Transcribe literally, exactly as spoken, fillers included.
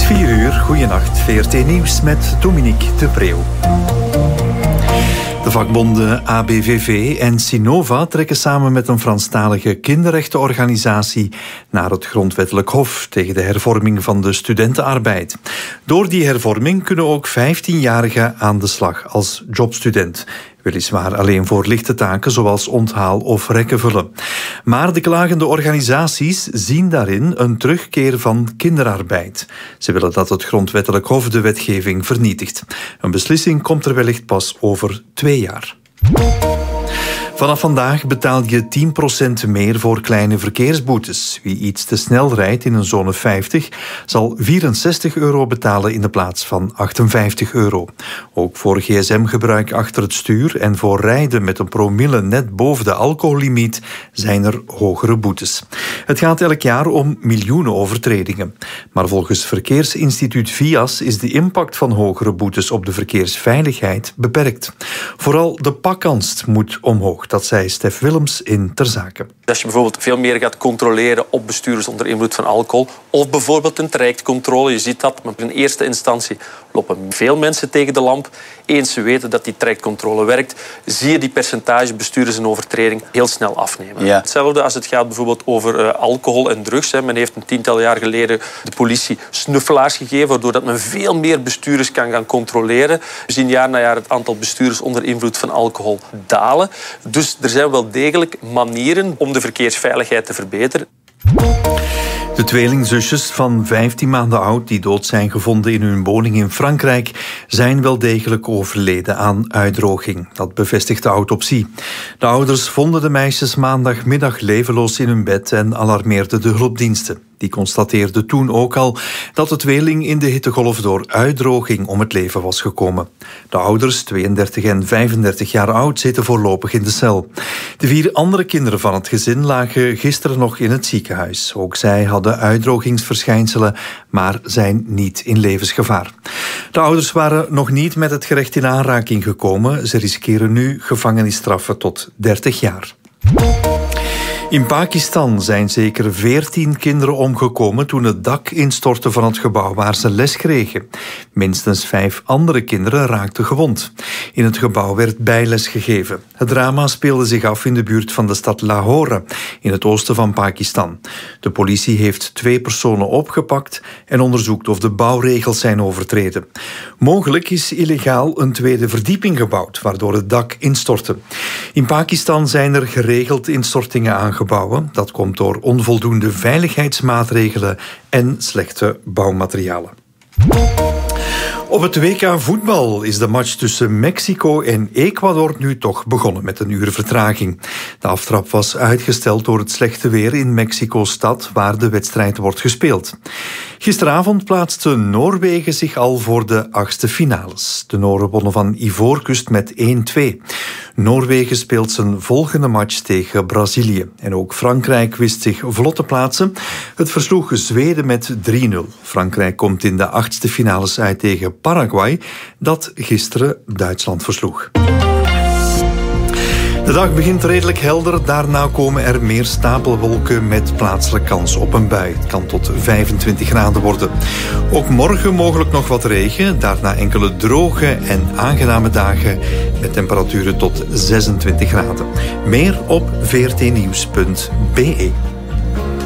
vier uur, goeienacht. V R T Nieuws met Dominique de Preeuw. De vakbonden A B V V en Sinova trekken samen met een Franstalige kinderrechtenorganisatie naar het Grondwettelijk Hof tegen de hervorming van de studentenarbeid. Door die hervorming kunnen ook vijftienjarigen aan de slag als jobstudent. Weliswaar alleen voor lichte taken zoals onthaal of rekken vullen. Maar de klagende organisaties zien daarin een terugkeer van kinderarbeid. Ze willen dat het Grondwettelijk Hof de wetgeving vernietigt. Een beslissing komt er wellicht pas over twee jaar. Vanaf vandaag betaal je tien procent meer voor kleine verkeersboetes. Wie iets te snel rijdt in een zone vijftig zal vierenzestig euro betalen in de plaats van achtenvijftig euro. Ook voor gsm-gebruik achter het stuur en voor rijden met een promille net boven de alcohollimiet zijn er hogere boetes. Het gaat elk jaar om miljoenen overtredingen. Maar volgens Verkeersinstituut V I A S is de impact van hogere boetes op de verkeersveiligheid beperkt. Vooral de pakkans moet omhoog. Dat zei Stef Willems in Ter Zake. Als je bijvoorbeeld veel meer gaat controleren op bestuurders onder invloed van alcohol, of bijvoorbeeld een trajectcontrole, je ziet dat, maar in eerste instantie lopen veel mensen tegen de lamp. Eens ze weten dat die trajectcontrole werkt, zie je die percentage bestuurders in overtreding heel snel afnemen. Ja. Hetzelfde als het gaat bijvoorbeeld over uh, alcohol en drugs. Hè. Men heeft een tiental jaar geleden de politie snuffelaars gegeven, waardoor dat men veel meer bestuurders kan gaan controleren. We zien jaar na jaar het aantal bestuurders onder invloed van alcohol dalen. Dus er zijn wel degelijk manieren om de verkeersveiligheid te verbeteren. De tweelingzusjes van vijftien maanden oud die dood zijn gevonden in hun woning in Frankrijk zijn wel degelijk overleden aan uitdroging. Dat bevestigt de autopsie. De ouders vonden de meisjes maandagmiddag levenloos in hun bed en alarmeerden de hulpdiensten. Die constateerde toen ook al dat de tweeling in de hittegolf door uitdroging om het leven was gekomen. De ouders, tweeëndertig en vijfendertig jaar oud, zitten voorlopig in de cel. De vier andere kinderen van het gezin lagen gisteren nog in het ziekenhuis. Ook zij hadden uitdrogingsverschijnselen, maar zijn niet in levensgevaar. De ouders waren nog niet met het gerecht in aanraking gekomen. Ze riskeren nu gevangenisstraffen tot dertig jaar. In Pakistan zijn zeker veertien kinderen omgekomen toen het dak instortte van het gebouw waar ze les kregen. Minstens vijf andere kinderen raakten gewond. In het gebouw werd bijles gegeven. Het drama speelde zich af in de buurt van de stad Lahore, in het oosten van Pakistan. De politie heeft twee personen opgepakt en onderzoekt of de bouwregels zijn overtreden. Mogelijk is illegaal een tweede verdieping gebouwd, waardoor het dak instortte. In Pakistan zijn er geregeld instortingen aangekomen. Gebouwen. Dat komt door onvoldoende veiligheidsmaatregelen en slechte bouwmaterialen. Op het W K voetbal is de match tussen Mexico en Ecuador nu toch begonnen met een uur vertraging. De aftrap was uitgesteld door het slechte weer in Mexico-stad waar de wedstrijd wordt gespeeld. Gisteravond plaatste Noorwegen zich al voor de achtste finales. De Noren wonnen van Ivoorkust met één twee. Noorwegen speelt zijn volgende match tegen Brazilië. En ook Frankrijk wist zich vlot te plaatsen. Het versloeg Zweden met drie nul. Frankrijk komt in de achtste finales uit tegen Paraguay, dat gisteren Duitsland versloeg. De dag begint redelijk helder, daarna komen er meer stapelwolken met plaatselijk kans op een bui. Het kan tot vijfentwintig graden worden. Ook morgen mogelijk nog wat regen, daarna enkele droge en aangename dagen met temperaturen tot zesentwintig graden. Meer op v r t nieuws punt b e.